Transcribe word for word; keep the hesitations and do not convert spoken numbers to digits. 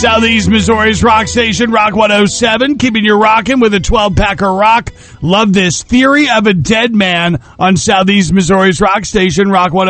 Southeast Missouri's rock station, Rock one oh seven, keeping you rocking with a twelve-pack of rock. Love this Theory of a Dead Man on Southeast Missouri's rock station, Rock one oh seven.